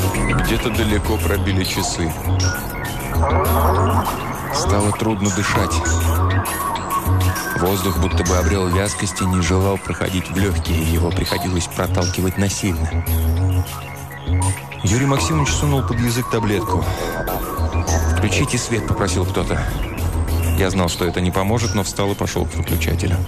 Где-то далеко пробили часы. Стало трудно дышать. Воздух будто бы обрел вязкость и не желал проходить в легкие. Его приходилось проталкивать насильно. Юрий Максимович сунул под язык таблетку. «Включите свет», — попросил кто-то. Я знал, что это не поможет, но встал и пошел к выключателю.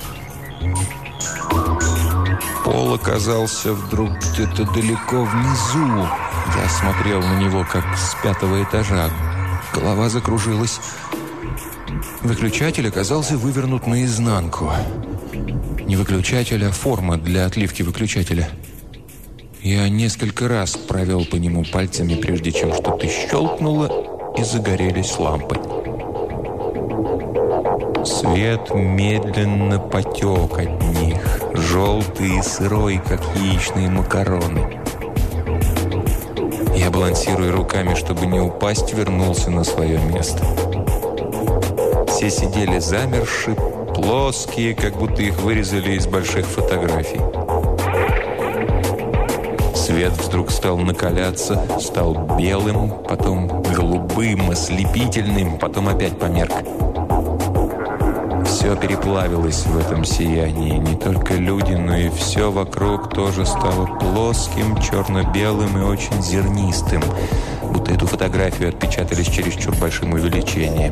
Пол оказался вдруг где-то далеко внизу. Я смотрел на него, как с 5-го этажа. Голова закружилась. Выключатель оказался вывернут наизнанку. Не выключатель, а форма для отливки выключателя. Я несколько раз провел по нему пальцами, прежде чем что-то щелкнуло, и загорелись лампы. Свет медленно потек от них, желтый и сырой, как яичные макароны. Я, балансируя руками, чтобы не упасть, вернулся на свое место. Все сидели замерши, плоские, как будто их вырезали из больших фотографий. Свет вдруг стал накаляться, стал белым, потом голубым, ослепительным, потом опять померк. Все переплавилось в этом сиянии. Не только люди, но и все вокруг тоже стало плоским, черно-белым и очень зернистым, будто эту фотографию отпечатали с чересчур большим увеличением.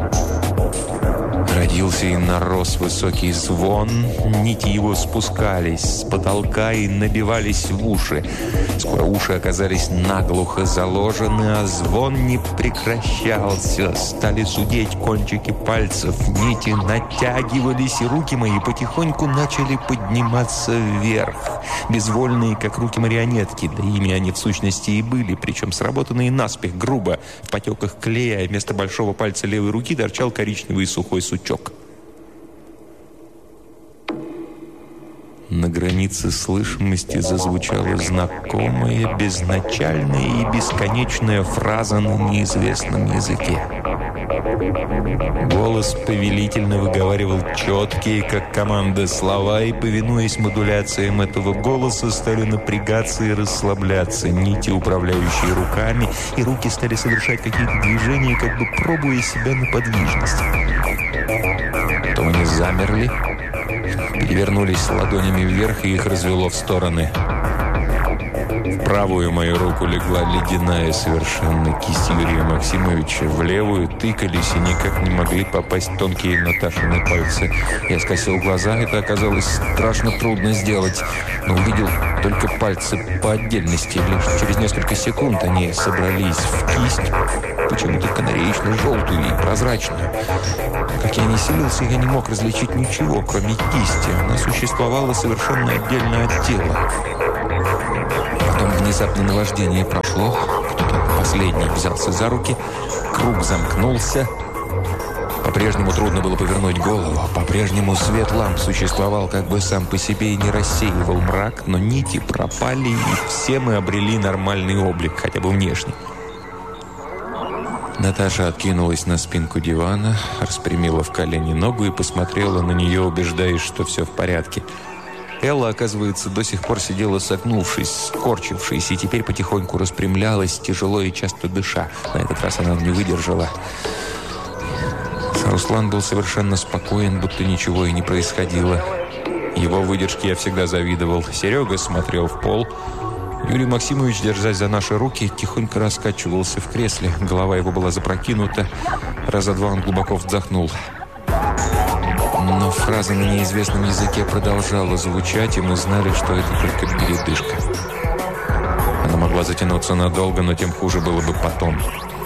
Родился и нарос высокий звон, нити его спускались с потолка и набивались в уши. Скоро уши оказались наглухо заложены, а звон не прекращался. Стали зудеть кончики пальцев, нити натягивались, и руки мои потихоньку начали подниматься вверх. Безвольные, как руки марионетки, да ими они в сущности и были, причем сработанные наспех, грубо. В потеках клея вместо большого пальца левой руки торчал коричневый сухой сучок. На границе слышимости зазвучала знакомая, безначальная и бесконечная фраза на неизвестном языке. Голос повелительно выговаривал четкие, как команда, слова, и, повинуясь модуляциям этого голоса, стали напрягаться и расслабляться нити, управляющие руками, и руки стали совершать какие-то движения, как бы пробуя себя на подвижность. Потом они замерли, перевернулись ладонями вверх, и их развело в стороны. В правую мою руку легла ледяная совершенно кисть Юрия Максимовича. В левую тыкались и никак не могли попасть тонкие Наташины пальцы. Я скосил глаза, это оказалось страшно трудно сделать, но увидел только пальцы по отдельности. Лишь через несколько секунд они собрались в кисть, почему-то канареечно-желтую и прозрачную. Как я не силился, я не мог различить ничего, кроме кисти. Она существовала совершенно отдельно от тела. Потом внезапно наваждение прошло, кто-то последний взялся за руки, круг замкнулся. По-прежнему трудно было повернуть голову, по-прежнему свет ламп существовал как бы сам по себе и не рассеивал мрак, но нити пропали, и все мы обрели нормальный облик, хотя бы внешне. Наташа откинулась на спинку дивана, распрямила в колени ногу и посмотрела на нее, убеждаясь, что все в порядке. Элла, оказывается, до сих пор сидела согнувшись, скорчившись, и теперь потихоньку распрямлялась, тяжело и часто дыша. На этот раз она не выдержала. Руслан был совершенно спокоен, будто ничего и не происходило. Его выдержке я всегда завидовал. Серега смотрел в пол. Юрий Максимович, держась за наши руки, тихонько раскачивался в кресле. Голова его была запрокинута. Раза два он глубоко вздохнул. Но фраза на неизвестном языке продолжала звучать, и мы знали, что это только передышка. Она могла затянуться надолго, но тем хуже было бы потом.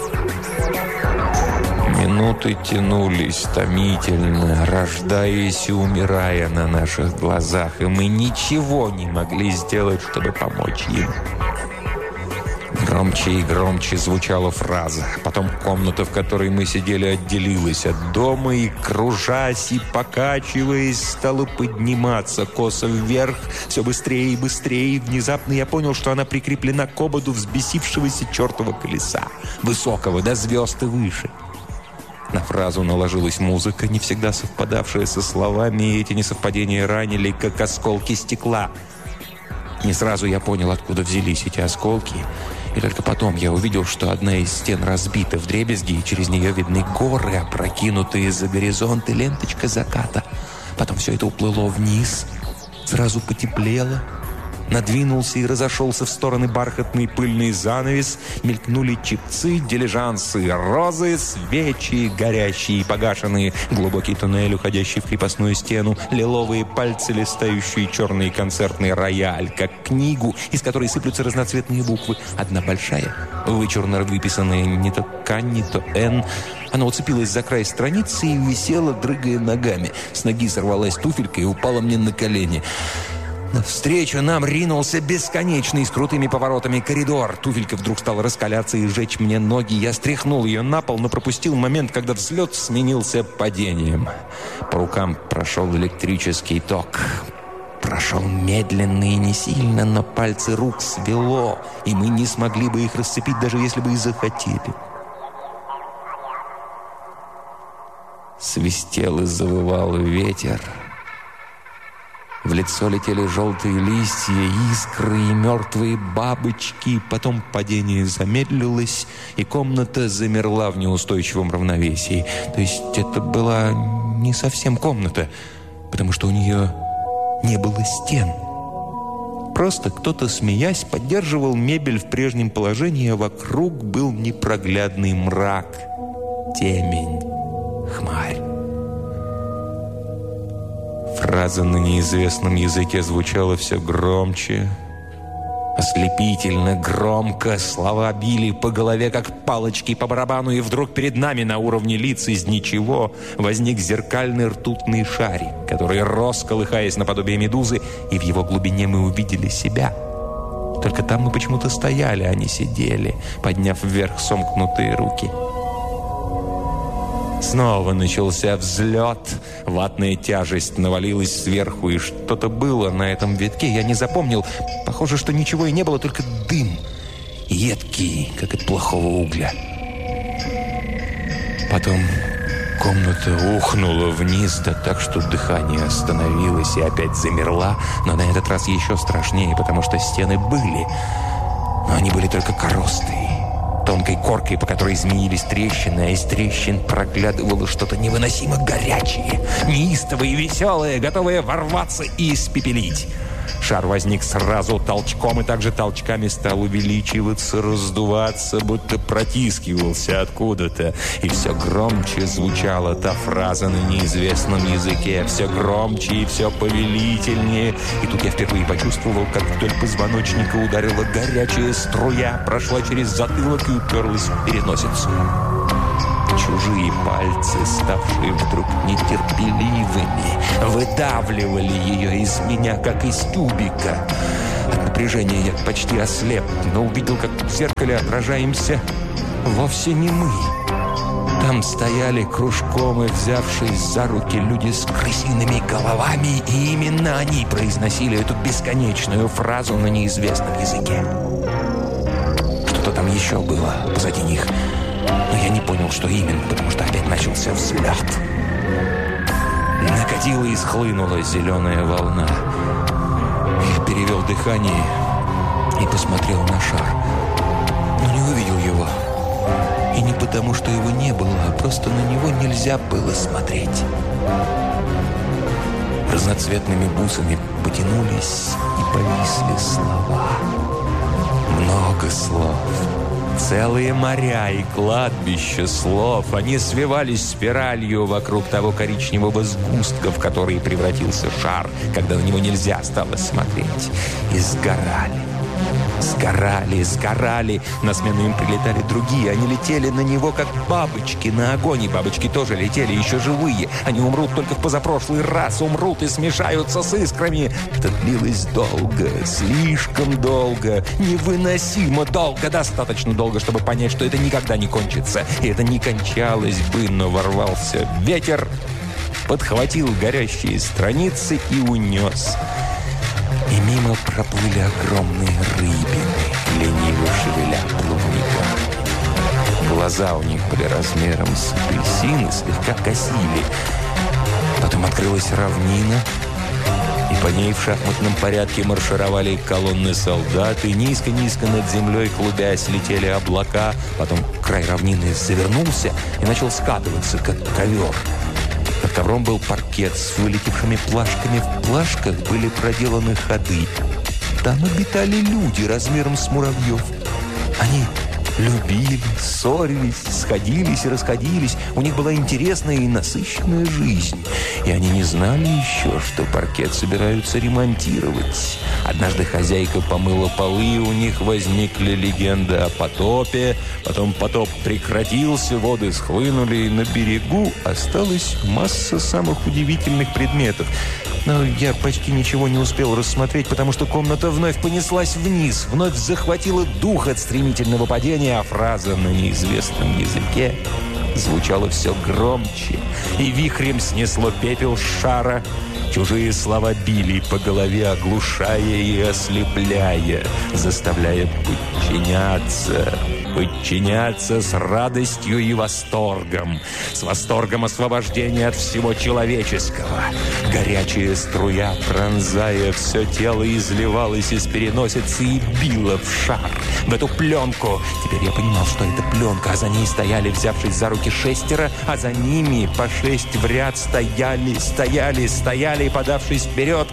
Минуты тянулись томительно, рождаясь и умирая на наших глазах, и мы ничего не могли сделать, чтобы помочь им. Громче и громче звучала фраза. Потом комната, в которой мы сидели, отделилась от дома и, кружась и покачиваясь, стала подниматься косо вверх, все быстрее и быстрее. И внезапно я понял, что она прикреплена к ободу взбесившегося чертова колеса, высокого до звезд и выше. На фразу наложилась музыка, не всегда совпадавшая со словами, и эти несовпадения ранили, как осколки стекла. Не сразу я понял, откуда взялись эти осколки. И только потом я увидел, что одна из стен разбита вдребезги, и через нее видны горы, опрокинутые за горизонт, и ленточка заката. Потом все это уплыло вниз, сразу потеплело, надвинулся и разошелся в стороны бархатный пыльный занавес, мелькнули чепцы, дилижансы, розы, свечи, горящие и погашенные, глубокий туннель, уходящий в крепостную стену, лиловые пальцы, листающие черный концертный рояль, как книгу, из которой сыплются разноцветные буквы. Одна большая, вычурно выписанная не то «К», не то «Н». Она уцепилась за край страницы и висела, дрыгая ногами. С ноги сорвалась туфелька и упала мне на колени. Навстречу нам ринулся бесконечный с крутыми поворотами коридор. Туфелька вдруг стала раскаляться и сжечь мне ноги. Я стряхнул ее на пол, но пропустил момент, когда взлет сменился падением. По рукам прошел электрический ток. Прошел медленно и не сильно, но пальцы рук свело, и мы не смогли бы их расцепить, даже если бы и захотели. Свистел и завывал ветер. В лицо летели желтые листья, искры и мертвые бабочки. Потом падение замедлилось, и комната замерла в неустойчивом равновесии. То есть это была не совсем комната, потому что у нее не было стен. Просто кто-то, смеясь, поддерживал мебель в прежнем положении, а вокруг был непроглядный мрак, темень, хмарь. Фраза на неизвестном языке звучала все громче, ослепительно громко. Слова били по голове, как палочки по барабану, и вдруг перед нами на уровне лиц из ничего возник зеркальный ртутный шарик, который рос, колыхаясь наподобие медузы, и в его глубине мы увидели себя. Только там мы почему-то стояли, а не сидели, подняв вверх сомкнутые руки. Снова начался взлет. Ватная тяжесть навалилась сверху, и что-то было на этом витке. Я не запомнил. Похоже, что ничего и не было, только дым. Едкий, как от плохого угля. Потом комната ухнула вниз, да так, что дыхание остановилось и опять замерла. Но на этот раз еще страшнее, потому что стены были. Но они были только коростые, тонкой коркой, по которой змеились трещины, а из трещин проглядывало что-то невыносимо горячее, неистовое и веселое, готовое ворваться и испепелить. Шар возник сразу толчком, и также толчками стал увеличиваться, раздуваться, будто протискивался откуда-то. И все громче звучала та фраза на неизвестном языке, все громче и все повелительнее. И тут я впервые почувствовал, как вдоль позвоночника ударила горячая струя, прошла через затылок и уперлась в переносицу. Чужие пальцы, ставшие вдруг нетерпеливыми, выдавливали ее из меня, как из тюбика. От напряжения я почти ослеп, но увидел, как в зеркале отражаемся вовсе не мы. Там стояли кружком и взявшись за руки люди с крысиными головами, и именно они произносили эту бесконечную фразу на неизвестном языке. Что-то там еще было позади них, но я не понял, что именно, потому что опять начался взлет. Накатила и схлынула зеленая волна. Я перевел дыхание и посмотрел на шар, но не увидел его. И не потому, что его не было, а просто на него нельзя было смотреть. Разноцветными бусами потянулись и повисли слова. Много слов. Целые моря и кладбища слов. Они свивались спиралью вокруг того коричневого сгустка, в который превратился шар, когда на него нельзя стало смотреть. И сгорали. Сгорали, сгорали. На смену им прилетали другие. Они летели на него, как бабочки на огонь. И бабочки тоже летели, еще живые. Они умрут только в позапрошлый раз. Умрут и смешаются с искрами. Это длилось долго, слишком долго, невыносимо долго. Достаточно долго, чтобы понять, что это никогда не кончится. И это не кончалось бы, но ворвался ветер, подхватил горящие страницы и унес. И мимо проплыли огромные рыбины, лениво шевеля плавниками. Глаза у них были размером с апельсины, слегка косили. Потом открылась равнина, И по ней в шахматном порядке маршировали колонны солдат, и низко-низко над землей, клубясь, летели облака. Потом край равнины завернулся и начал скатываться, как ковер. Под ковром был паркет с вылетевшими плашками. В плашках были проделаны ходы. Там обитали люди размером с муравьев. Они любили, ссорились, сходились и расходились. У них была интересная и насыщенная жизнь. И они не знали еще, что паркет собираются ремонтировать. Однажды хозяйка помыла полы, и у них возникли легенды о потопе. Потом потоп прекратился, воды схлынули, и на берегу осталась масса самых удивительных предметов. Но я почти ничего не успел рассмотреть, потому что комната вновь понеслась вниз, вновь захватила дух от стремительного падения, а фраза на неизвестном языке звучала все громче, и вихрем снесло пепел шара. Чужие слова били по голове, оглушая и ослепляя, заставляя подчиняться с радостью и восторгом, с восторгом освобождения от всего человеческого. Горячая струя, пронзая все тело, изливалась из переносицы и била в шар, в эту пленку. Теперь я понимал, что это пленка, а за ней стояли, взявшись за руки, 6, а за ними по 6 в ряд стояли, и, подавшись вперед,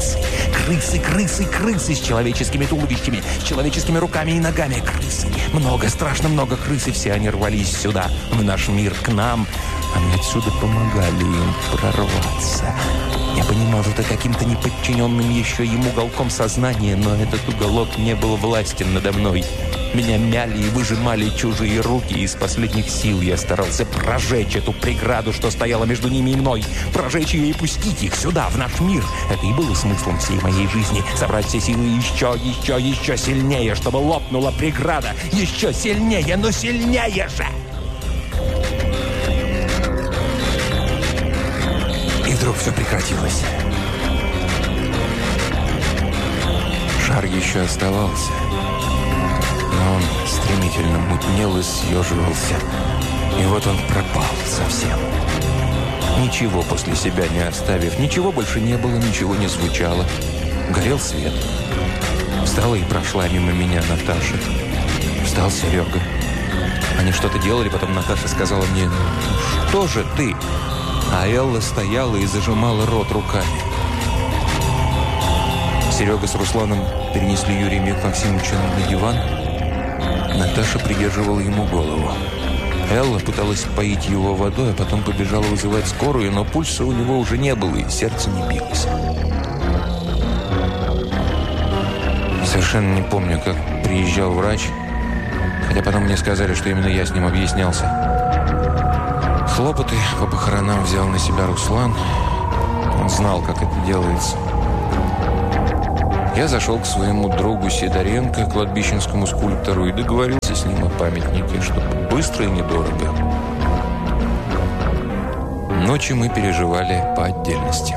крысы с человеческими туловищами, с человеческими руками и ногами. Крысы. Страшно много крыс, и все они рвались сюда, в наш мир, к нам. А мы отсюда помогали им прорваться. Я понимал это каким-то неподчиненным еще им уголком сознания, но этот уголок не был властен надо мной. Меня мяли и выжимали чужие руки, и из последних сил я старался прожечь эту преграду, что стояла между ними и мной. Прожечь ее и пустить их сюда, в наш мир. Это и было смыслом всей моей жизни. Собрать все силы еще сильнее, чтобы лопнула преграда. Еще сильнее, но сильнее же! И вдруг все прекратилось. Шар еще оставался, но он стремительно мутнел и съеживался. И вот он пропал совсем. Ничего после себя не оставив, ничего больше не было, ничего не звучало. Горел свет. Встала и прошла мимо меня Наташа. Встал Серега. Они что-то делали, потом Наташа сказала мне: «Ну, что же ты?» А Элла стояла и зажимала рот руками. Серега с Русланом перенесли Юрия Максимовича на диван. Наташа придерживала ему голову. Элла пыталась поить его водой, а потом побежала вызывать скорую, но пульса у него уже не было, и сердце не билось. Совершенно не помню, как приезжал врач, хотя потом мне сказали, что именно я с ним объяснялся. Хлопоты по похоронам взял на себя Руслан. Он знал, как это делается. Я зашел к своему другу Сидоренко, кладбищенскому скульптору, и договорился с ним о памятнике, чтобы быстро и недорого. Ночи мы переживали по отдельности.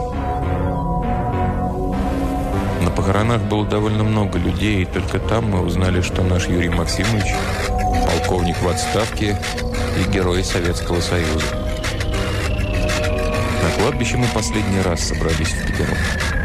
На похоронах было довольно много людей, и только там мы узнали, что наш Юрий Максимович – полковник в отставке и герой Советского Союза. На кладбище мы последний раз собрались в пятером.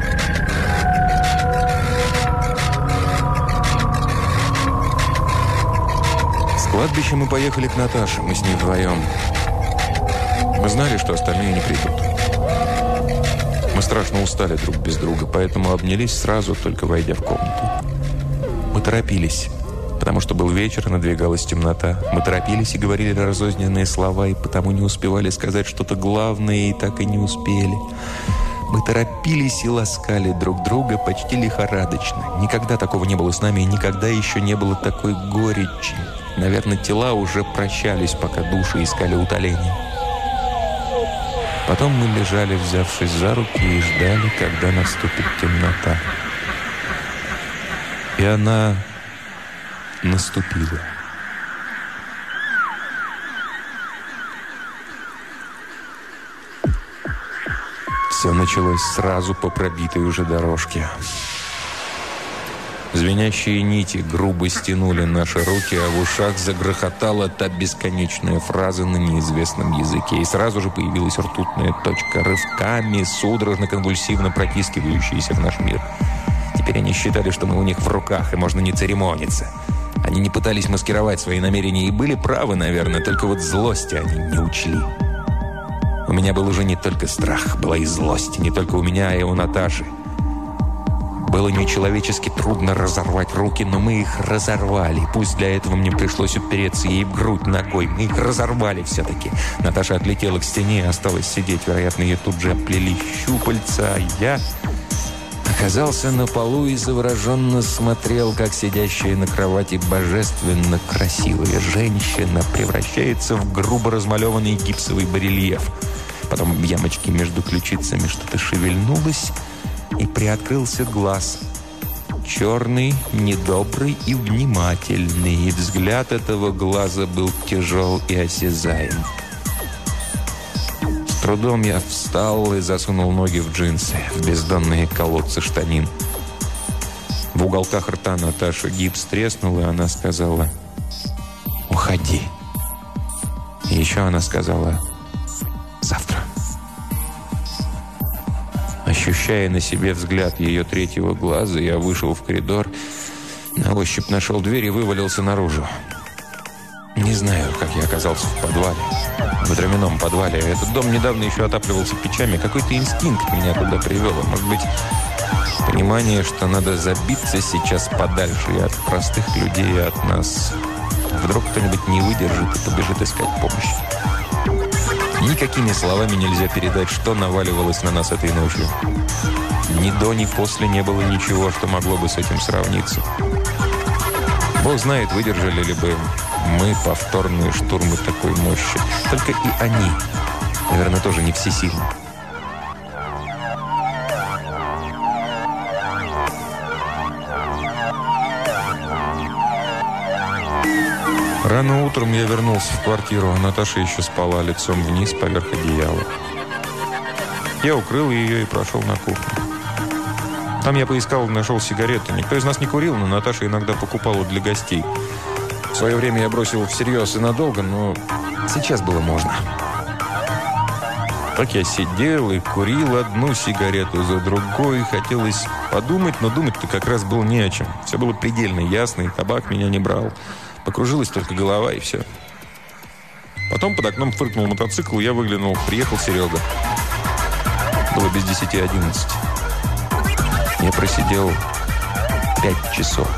С кладбища мы поехали к Наташе, мы с ней вдвоем. Мы знали, что остальные не придут. Мы страшно устали друг без друга, поэтому обнялись сразу, только войдя в комнату. Мы торопились, потому что был вечер и надвигалась темнота. Мы торопились и говорили разрозненные слова, и потому не успевали сказать что-то главное, и так и не успели. Мы торопились и ласкали друг друга почти лихорадочно. Никогда такого не было с нами, и никогда еще не было такой горечи. Наверное, тела уже прощались, пока души искали утоления. Потом мы лежали, взявшись за руки, и ждали, когда наступит темнота. И она наступила. Все началось сразу по пробитой уже дорожке. Звенящие нити грубо стянули наши руки, а в ушах загрохотала та бесконечная фраза на неизвестном языке. И сразу же появилась ртутная точка, рывками, судорожно-конвульсивно протискивающаяся в наш мир. Теперь они считали, что мы у них в руках, и можно не церемониться. Они не пытались маскировать свои намерения и были правы, наверное, только вот злости они не учли. У меня был уже не только страх, была и злость, не только у меня, а и у Наташи. Было нечеловечески трудно разорвать руки, но мы их разорвали. Пусть для этого мне пришлось упереться ей в грудь ногой. Мы их разорвали все-таки. Наташа отлетела к стене и осталась сидеть. Вероятно, ее тут же оплели щупальца, а я оказался на полу и завороженно смотрел, как сидящая на кровати божественно красивая женщина превращается в грубо размалеванный гипсовый барельеф. Потом в ямочке между ключицами что-то шевельнулось, и приоткрылся глаз. Черный, недобрый и внимательный. И взгляд этого глаза был тяжел и осязаем. С трудом я встал и засунул ноги в джинсы, в бездонные колодцы штанин. В уголках рта Наташи гипс треснул, и она сказала: «Уходи». И еще она сказала: «Завтра». Ощущая на себе взгляд ее третьего глаза, я вышел в коридор, на ощупь нашел дверь и вывалился наружу. Не знаю, как я оказался в подвале, в дровяном подвале. Этот дом недавно еще отапливался печами. Какой-то инстинкт меня туда привел. Может быть, понимание, что надо забиться сейчас подальше и от простых людей, и от нас. Вдруг кто-нибудь не выдержит и побежит искать помощи. Никакими словами нельзя передать, что наваливалось на нас этой ночью. Ни до, ни после не было ничего, что могло бы с этим сравниться. Бог знает, выдержали ли бы мы повторные штурмы такой мощи. Только и они, наверное, тоже не всесильны. Рано утром я вернулся в квартиру, а Наташа еще спала лицом вниз поверх одеяла. Я укрыл ее и прошел на кухню. Там я поискал и нашел сигареты. Никто из нас не курил, но Наташа иногда покупала для гостей. В свое время я бросил всерьез и надолго, но сейчас было можно. Так я сидел и курил одну сигарету за другой. Хотелось подумать, но думать-то как раз было не о чем. Все было предельно ясно, и табак меня не брал. Покружилась только голова, и все. Потом под окном фыркнул мотоцикл, я выглянул. Приехал Серега. Было без 10:11. Я просидел 5 часов.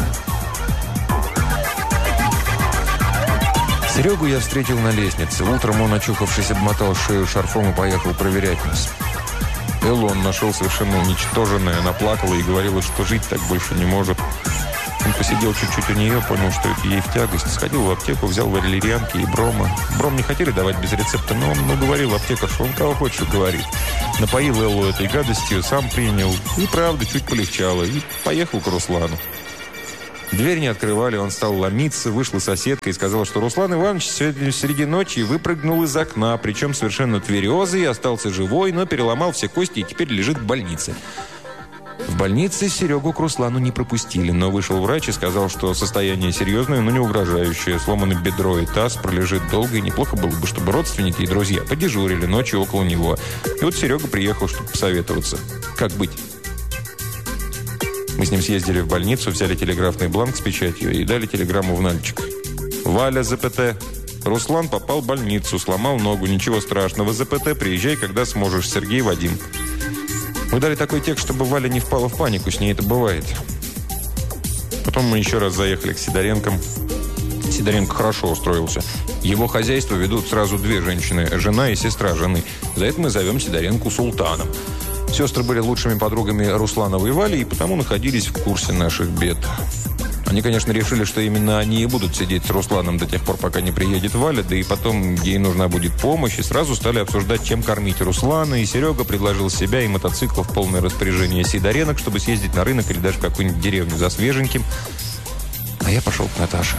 Серегу я встретил на лестнице. Утром он, очухавшись, обмотал шею шарфом и поехал проверять нас. Эллу он нашел совершенно уничтоженной. Она плакала и говорила, что жить так больше не может. Он посидел чуть-чуть у нее, понял, что это ей в тягость. Сходил в аптеку, взял валерьянки и брома. Бром не хотели давать без рецепта, но он уговорил аптекаршу, он кого хочешь говорит. Напоил Эллу этой гадостью, сам принял. И правда, чуть полегчало. И поехал к Руслану. Дверь не открывали, он стал ломиться. Вышла соседка и сказала, что Руслан Иванович сегодня среди ночи выпрыгнул из окна, причем совершенно тверезый, остался живой, но переломал все кости и теперь лежит в больнице. В больнице Серегу к Руслану не пропустили, но вышел врач и сказал, что состояние серьезное, но не угрожающее. Сломаны бедро и таз, пролежит долго, и неплохо было бы, чтобы родственники и друзья подежурили ночью около него. И вот Серега приехал, чтобы посоветоваться. Как быть? Мы с ним съездили в больницу, взяли телеграфный бланк с печатью и дали телеграмму в Нальчик. «Валя, ЗПТ. Руслан попал в больницу, сломал ногу, ничего страшного. ЗПТ, приезжай, когда сможешь. Сергей, Вадим». Мы дали такой текст, чтобы Валя не впала в панику, с ней это бывает. Потом мы еще раз заехали к Сидоренкам. Сидоренко хорошо устроился. Его хозяйство ведут сразу две женщины, жена и сестра жены. За это мы зовем Сидоренку Султаном. Сестры были лучшими подругами Русланова и Вали, и потому находились в курсе наших бед. Они, конечно, решили, что именно они и будут сидеть с Русланом до тех пор, пока не приедет Валя, да и потом ей нужна будет помощь, и сразу стали обсуждать, чем кормить Руслана, и Серега предложил себя и мотоцикл в полное распоряжение Сидоренок, чтобы съездить на рынок или даже в какую-нибудь деревню за свеженьким. А я пошел к Наташе.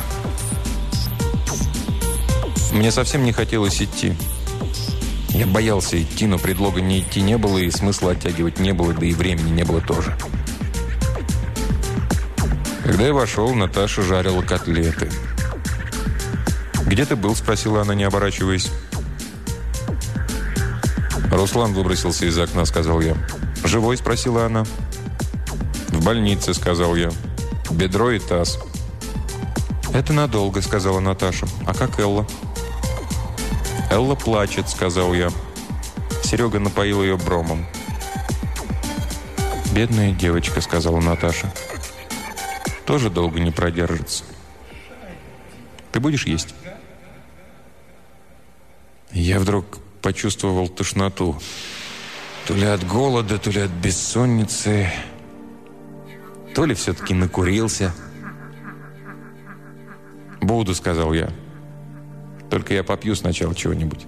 Мне совсем не хотелось идти. Я боялся идти, но предлога не идти не было, и смысла оттягивать не было, да и времени не было тоже. Когда я вошел, Наташа жарила котлеты. «Где ты был?» – спросила она, не оборачиваясь. «Руслан выбросился из окна», – сказал я. «Живой?» – спросила она. «В больнице», – сказал я. «Бедро и таз». «Это надолго», – сказала Наташа. «А как Элла?» «Элла плачет», – сказал я. Серега напоил ее бромом. «Бедная девочка», – сказала Наташа. «Тоже долго не продержится. Ты будешь есть?» Я вдруг почувствовал тошноту. То ли от голода, то ли от бессонницы, то ли все-таки накурился. «Буду», — сказал я. «Только я попью сначала чего-нибудь».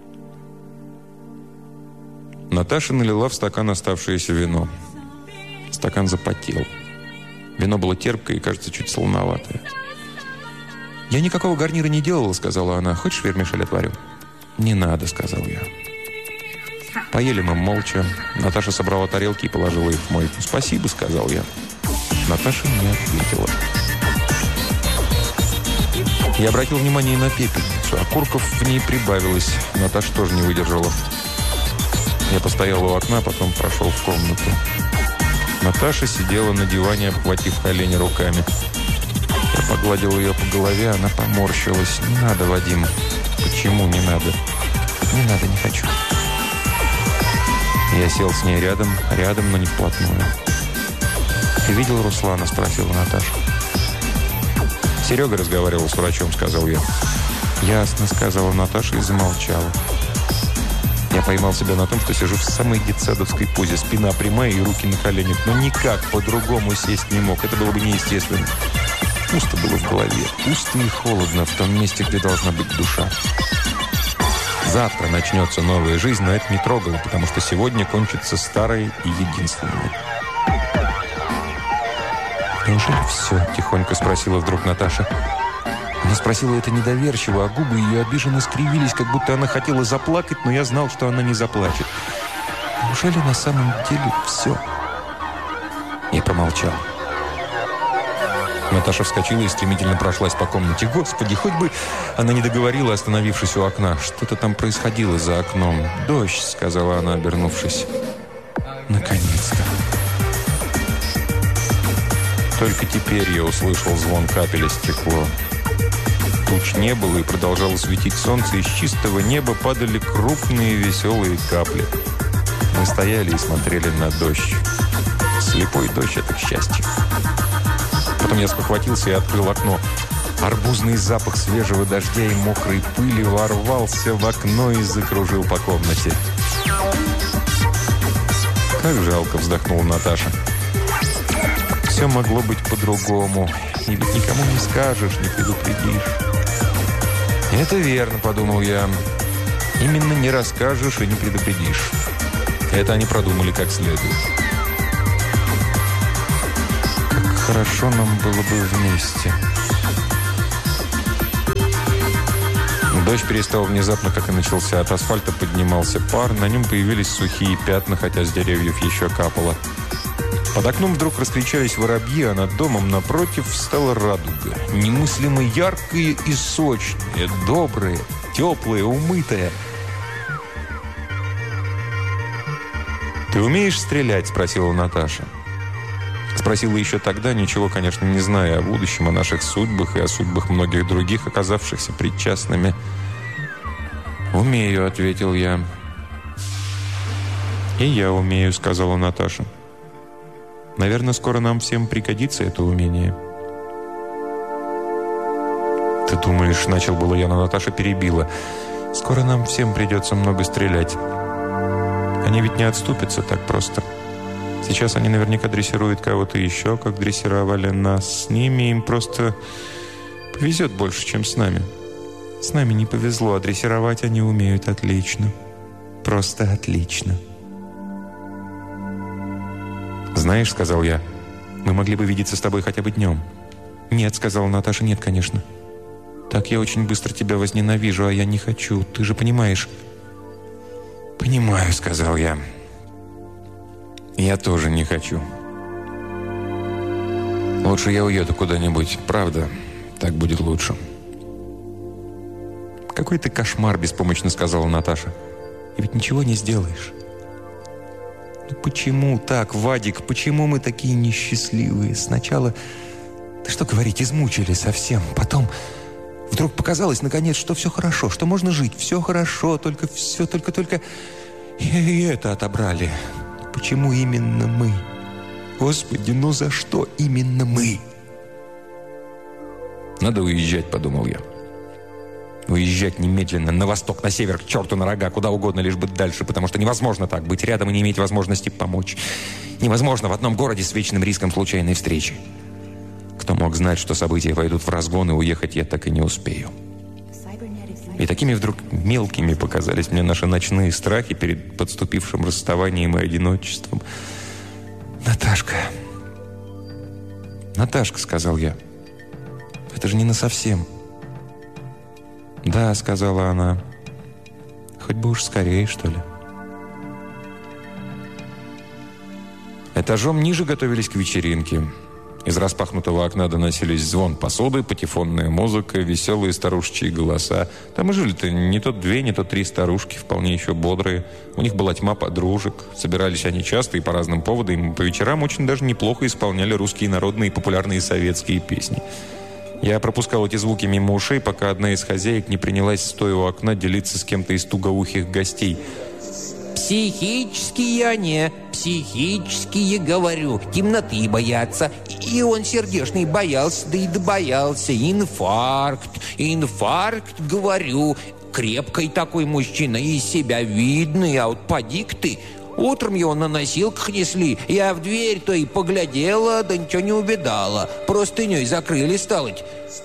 Наташа налила в стакан оставшееся вино. Стакан запотел. Вино было терпкое и, кажется, чуть солоноватое. «Я никакого гарнира не делала», — сказала она. «Хочешь, вермишель отварю?» «Не надо», — сказал я. Поели мы молча. Наташа собрала тарелки и положила их в мойку. «Спасибо», — сказал я. Наташа не ответила. Я обратил внимание на пепельницу. Окурков в ней прибавилось. Наташа тоже не выдержала. Я постоял у окна, потом прошел в комнату. Наташа сидела на диване, обхватив колени руками. Я погладил ее по голове, она поморщилась. «Не надо, Вадим». «Почему не надо?» «Не надо, не хочу». Я сел с ней рядом, но не вплотную. «Ты видел Руслана?» – спросила Наташа. «Серега разговаривал с врачом», – сказал я. «Ясно», – сказала Наташа и замолчала. Я поймал себя на том, что сижу в самой детсадовской позе. Спина прямая и руки на коленях. Но никак по-другому сесть не мог. Это было бы неестественно. Пусто было в голове. Пусто и холодно в том месте, где должна быть душа. Завтра начнется новая жизнь, но это не трогало, потому что сегодня кончится старое и единственное. «Неужели все?» – тихонько спросила вдруг Наташа. Она спросила это недоверчиво, а губы ее обиженно скривились, как будто она хотела заплакать, но я знал, что она не заплачет. «Неужели на самом деле все?» Я промолчал. Наташа вскочила и стремительно прошлась по комнате. «Господи, хоть бы...» Она не договорила, остановившись у окна. Что-то там происходило за окном. «Дождь», — сказала она, обернувшись. «Наконец-то». Только теперь я услышал звон капель о стекло. Туч не было, и продолжало светить солнце. Из чистого неба падали крупные веселые капли. Мы стояли и смотрели на дождь. Слепой дождь — это к счастью. Потом я спохватился и открыл окно. Арбузный запах свежего дождя и мокрой пыли ворвался в окно и закружил по комнате. «Как жалко», — вздохнула Наташа. «Все могло быть по-другому. И ведь никому не скажешь, не предупредишь». «Это верно», — подумал я. «Именно не расскажешь и не предупредишь». Это они продумали как следует. Хорошо нам было бы вместе. Дождь перестал внезапно, как и начался. От асфальта поднимался пар, на нем появились сухие пятна, хотя с деревьев еще капало. Под окном вдруг раскричались воробьи, а над домом напротив встала радуга. Немыслимо яркая и сочная, добрая, теплая, умытая. «Ты умеешь стрелять?» – спросила Наташа. Спросила еще тогда, ничего, конечно, не зная о будущем, о наших судьбах и о судьбах многих других, оказавшихся причастными. «Умею», — ответил я. «И я умею», — сказала Наташа. «Наверное, скоро нам всем пригодится это умение». «Ты думаешь», — начал было я, но Наташа перебила. «Скоро нам всем придется много стрелять. Они ведь не отступятся так просто». Сейчас они наверняка дрессируют кого-то еще, как дрессировали нас. С ними им просто повезет больше, чем с нами. С нами не повезло, а дрессировать они умеют отлично. Просто отлично. «Знаешь, — сказал я, — мы могли бы видеться с тобой хотя бы днем». «Нет, — сказала Наташа, — нет, конечно. Так я очень быстро тебя возненавижу, а я не хочу. Ты же понимаешь». «Понимаю, — сказал я. Я тоже не хочу». Лучше я уеду куда-нибудь. Правда, так будет лучше. «Какой ты кошмар», — беспомощно сказала Наташа. «И ведь ничего не сделаешь». «Ну почему так, Вадик? Почему мы такие несчастливые? Сначала, да что говорить, измучили совсем. Потом вдруг показалось, наконец, что все хорошо, что можно жить. Все хорошо, только все, только... И это отобрали. Почему именно мы? Господи, ну за что именно мы?» «Надо уезжать», — подумал я. Уезжать немедленно, на восток, на север, к черту на рога, куда угодно, лишь бы дальше, потому что невозможно так, быть рядом и не иметь возможности помочь. Невозможно в одном городе с вечным риском случайной встречи. Кто мог знать, что события пойдут в разгон, и уехать я так и не успею. И такими вдруг мелкими показались мне наши ночные страхи перед подступившим расставанием и одиночеством. «Наташка, Наташка», — сказал я, — «это же не насовсем». «Да», — сказала она, — «хоть бы уж скорее, что ли». Этажом ниже готовились к вечеринке. Из распахнутого окна доносились звон посуды, патефонная музыка, веселые старушечьи голоса. Там и жили-то не то 2, не то 3 старушки, вполне еще бодрые. У них была тьма подружек. Собирались они часто и по разным поводам, и по вечерам очень даже неплохо исполняли русские народные и популярные советские песни. Я пропускал эти звуки мимо ушей, пока одна из хозяек не принялась, стоя у окна, делиться с кем-то из тугоухих гостей. «Психические они, психические, говорю, темноты боятся. И он сердечный боялся, да и добоялся. Инфаркт, говорю. Крепкий такой мужчина, из себя видный, а вот поди-ка ты». Утром его на носилках несли. Я в дверь-то и поглядела, да ничего не увидала. Простыней закрыли, стало-то.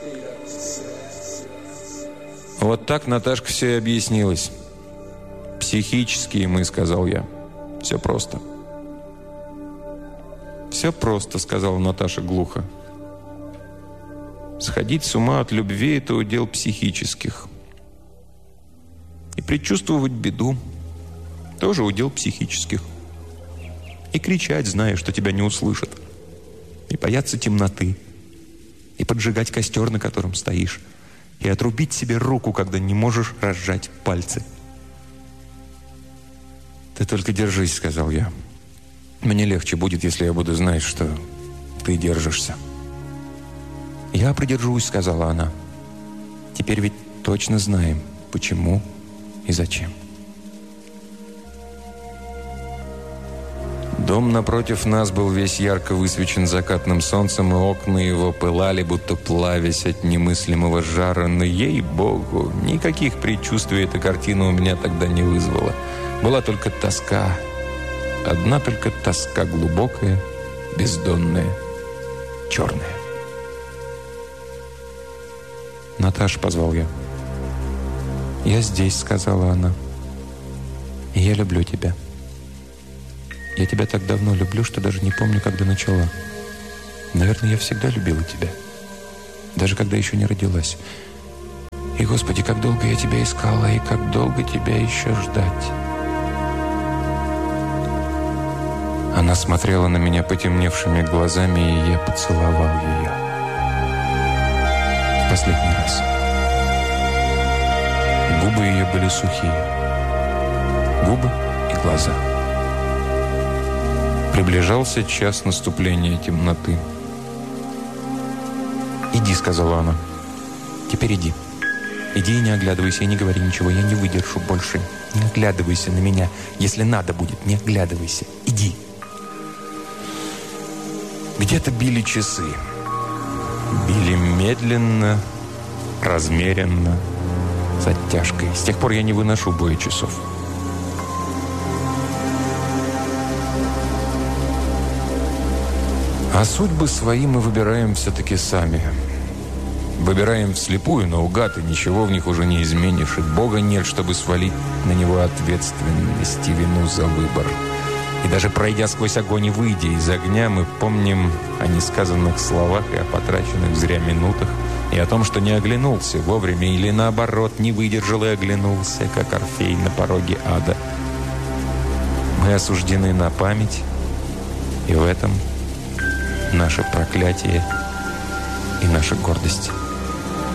Вот так, Наташка, все и объяснилось. «Психические мы», — сказал я. «Все просто». «Все просто», — сказала Наташа глухо. «Сходить с ума от любви — это удел психических. И предчувствовать беду — тоже удел психических. И кричать, зная, что тебя не услышат. И бояться темноты. И поджигать костер, на котором стоишь. И отрубить себе руку, когда не можешь разжать пальцы. «Ты только держись», — сказал я. «Мне легче будет, если я буду знать, что ты держишься». «Я продержусь», — сказала она. «Теперь ведь точно знаем, почему и зачем». Дом напротив нас был весь ярко высвечен закатным солнцем, и окна его пылали, будто плавясь от немыслимого жара. Но, ей-богу, никаких предчувствий эта картина у меня тогда не вызвала. Была только тоска. Одна только тоска глубокая, бездонная, черная. «Наташа», — позвал я. «Я здесь», — сказала она. «И я люблю тебя. Я тебя так давно люблю, что даже не помню, когда начала. Наверное, я всегда любила тебя. Даже когда еще не родилась. И, Господи, как долго я тебя искала, и как долго тебя еще ждать». Она смотрела на меня потемневшими глазами, и я поцеловал ее. В последний раз. Губы ее были сухие. Губы и глаза. Приближался час наступления темноты. «Иди», — сказала она. «Теперь иди. Иди и не оглядывайся, и не говори ничего. Я не выдержу больше. Не оглядывайся на меня. Если надо будет, не оглядывайся. Иди». Где-то били часы. Били медленно, размеренно, с оттяжкой. С тех пор я не выношу боя часов. А судьбы свои мы выбираем все-таки сами. Выбираем вслепую, наугад, и ничего в них уже не изменишь. И Бога нет, чтобы свалить на него ответственность и вину за выбор. И даже пройдя сквозь огонь и выйдя из огня, мы помним о несказанных словах и о потраченных зря минутах, и о том, что не оглянулся вовремя или, наоборот, не выдержал и оглянулся, как Орфей на пороге ада. Мы осуждены на память, и в этом наше проклятие и наша гордость.